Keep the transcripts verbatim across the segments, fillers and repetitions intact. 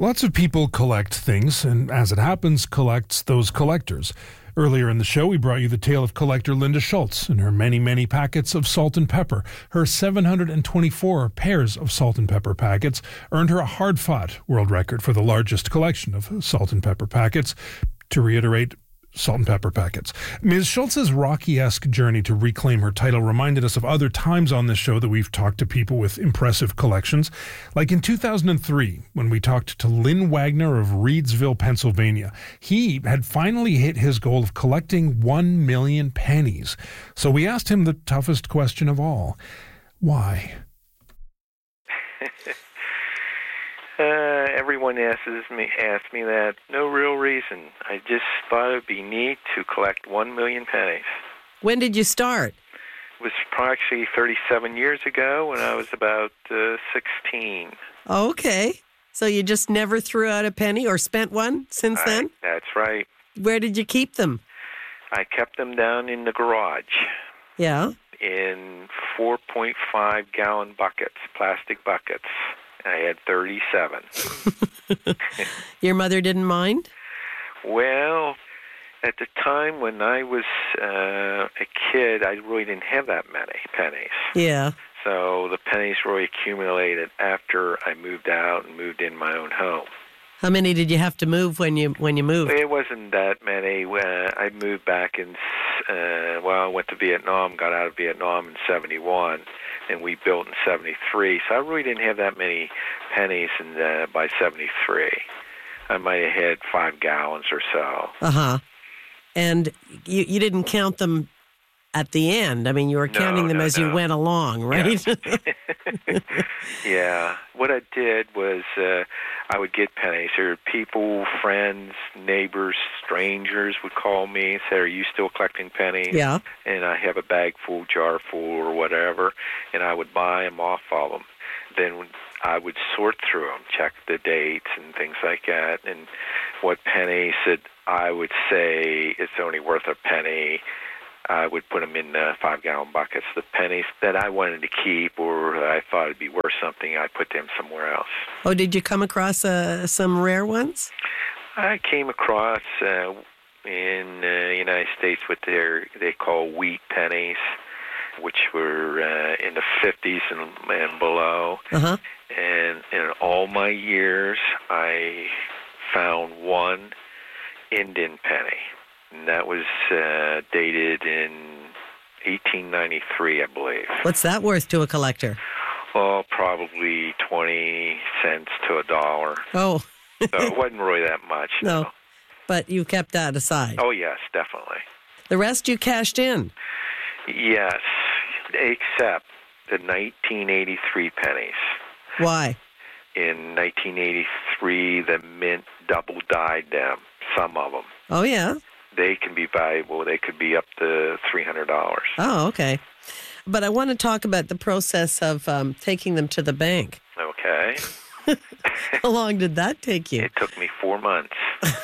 Lots of people collect things, and as it happens, collects those collectors. Earlier in the show, we brought you the tale of collector Linda Schultz and her many, many packets of salt and pepper. Her seven hundred twenty-four pairs of salt and pepper packets earned her a hard-fought world record for the largest collection of salt and pepper packets. To reiterate, salt and pepper packets. Miz Schultz's Rocky-esque journey to reclaim her title reminded us of other times on this show that we've talked to people with impressive collections. Like in two thousand three, when we talked to Lynn Wagner of Reedsville, Pennsylvania. He had finally hit his goal of collecting one million pennies. So we asked him the toughest question of all. Why? Uh, everyone asks me, asks me that. No real reason. I just thought it would be neat to collect one million pennies. When did you start? It was actually thirty-seven years ago when I was about uh, sixteen. Okay. So you just never threw out a penny or spent one since I, then? That's right. Where did you keep them? I kept them down in the garage. Yeah. In four point five gallon buckets, plastic buckets. I had thirty-seven. Your mother didn't mind? Well, at the time when I was uh, a kid, I really didn't have that many pennies. Yeah. So the pennies really accumulated after I moved out and moved in my own home. How many did you have to move when you when you moved? It wasn't that many. Uh, I moved back in, uh, well, I went to Vietnam, got out of Vietnam in seventy-one, and we built in seventy-three. So I really didn't have that many pennies in, uh, by seventy-three. I might have had five gallons or so. Uh-huh. And you, you didn't count them at the end. I mean, you were No, counting them no, as no. you went along, right? Yeah. Yeah. What I did was uh, I would get pennies. There were people, friends, neighbors, strangers would call me and say, "Are you still collecting pennies?" Yeah. And I have a bag full, jar full, or whatever, and I would buy them off of them. Then I would sort through them, check the dates and things like that, and what pennies that I would say it's only worth a penny. I would put them in uh, five-gallon buckets. The pennies that I wanted to keep or I thought would be worth something, I put them somewhere else. Oh, did you come across uh, some rare ones? I came across uh, in the uh, United States what they're, they call wheat pennies, which were uh, in the fifties and, and below. Uh-huh. And in all my years, I found one Indian penny. And that was uh, dated in eighteen ninety-three, I believe. What's that worth to a collector? Oh, probably twenty cents to a dollar. Oh. So it wasn't really that much. No. No. But you kept that aside. Oh, yes, definitely. The rest you cashed in. Yes, except the nineteen eighty-three pennies. Why? In nineteen eighty-three, the mint double-dyed them, some of them. Oh, yeah? They can be valuable. They could be up to three hundred dollars. Oh, okay. But I want to talk about the process of um, taking them to the bank. Okay. How long did that take you? It took me four months.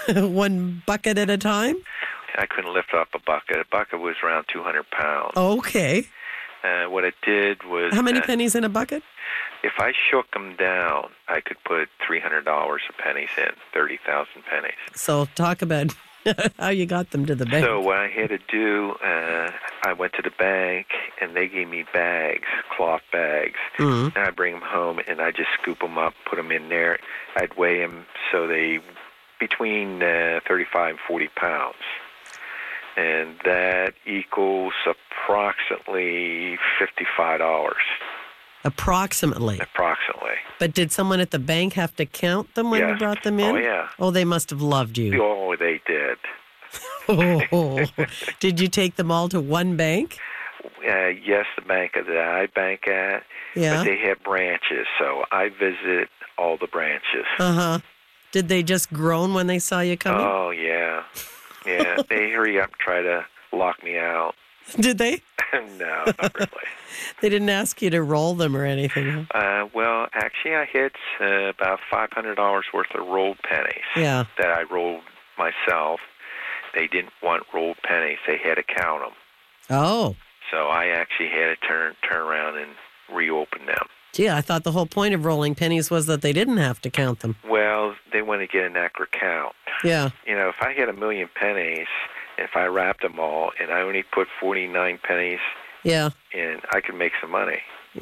One bucket at a time? I couldn't lift up a bucket. A bucket was around two hundred pounds. Okay. Uh, what I did was... How many uh, pennies in a bucket? If I shook them down, I could put three hundred dollars of pennies in, thirty thousand pennies. So talk about how you got them to the bank. So what I had to do, uh, I went to the bank, and they gave me bags, cloth bags. Mm-hmm. And I bring them home, and I just scoop them up, put them in there. I'd weigh them so they between uh, thirty-five and forty pounds. And that equals approximately fifty-five dollars. Approximately. Approximately. But did someone at the bank have to count them when Yes. you brought them in? Oh, yeah. Oh, they must have loved you. Oh, they did. Oh, did you take them all to one bank? Uh, yes, the bank that I bank at. Yeah. But they have branches, so I visit all the branches. Uh-huh. Did they just groan when they saw you coming? Oh, yeah. Yeah, they hurry up and try to lock me out. Did they? No, not really. They didn't ask you to roll them or anything? Huh? Uh, well, actually, I hit uh, about five hundred dollars worth of rolled pennies Yeah. that I rolled myself. They didn't want rolled pennies. They had to count them. Oh. So I actually had to turn turn around and reopen them. Gee, I thought the whole point of rolling pennies was that they didn't have to count them. Well, they want to get an accurate count. Yeah. You know, if I had a million pennies, if I wrapped them all, and I only put forty-nine pennies Yeah. in, I could make some money.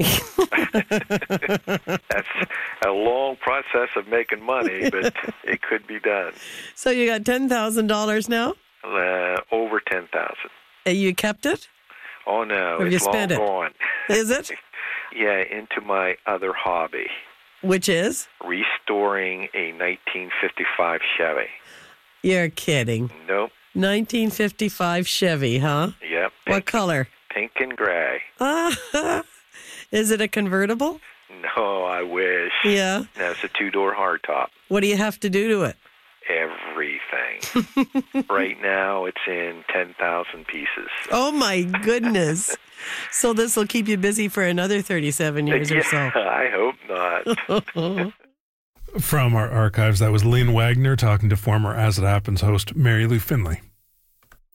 That's a long process of making money, but it could be done. So you got ten thousand dollars now? Uh, over ten thousand. And you kept it? Oh, no. Have it's you spent long it? gone. Is it? Yeah, into my other hobby, Which is? restoring a nineteen fifty-five Chevy. You're kidding. Nope. nineteen fifty-five Chevy, huh? Yep. What Pink, color? pink and gray. Ah, is it a convertible? No, I wish. Yeah. No, it's a two-door hardtop. What do you have to do to it? Everything. Right now, it's in ten thousand pieces. Oh, my goodness. So this will keep you busy for another thirty-seven years yeah, or so. I hope not. From our archives, that was Lynn Wagner talking to former As It Happens host Mary Lou Finley.